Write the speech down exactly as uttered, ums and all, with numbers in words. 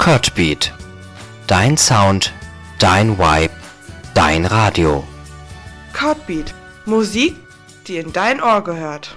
Cutbeat. Dein Sound, dein Vibe, dein Radio. Cutbeat. Musik, die in dein Ohr gehört.